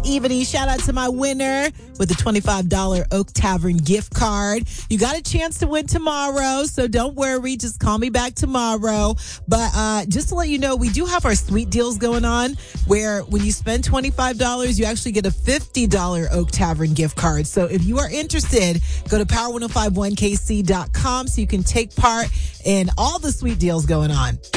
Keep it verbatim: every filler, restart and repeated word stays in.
evening. Shout out to my winner with the twenty-five dollars Oak Tavern gift card. You got a chance to win tomorrow, so don't worry. Just call me back tomorrow. But uh, just to let you know, we do have our sweet deals going on where when you spend twenty-five dollars, you actually get a fifty dollars Oak Tavern gift card. So if you are interested, go to power ten fifty-one k c dot com so you can take part in all the sweet deals going on.